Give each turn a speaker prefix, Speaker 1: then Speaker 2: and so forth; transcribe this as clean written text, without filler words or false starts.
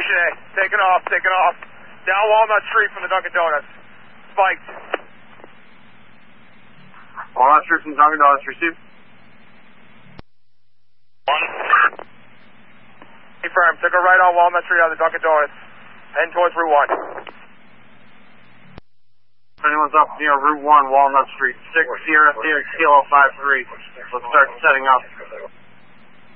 Speaker 1: Station A. Taking off. Down Walnut Street from the Dunkin' Donuts. Spiked.
Speaker 2: Walnut Street from Dunkin' Donuts, received.
Speaker 1: 1. Confirm. Took a right on Walnut Street on the Dunkin' Donuts. Heading towards Route 1.
Speaker 2: If anyone's up near Route 1, Walnut Street, 6 Sierra Kilo 53. Let's start setting up.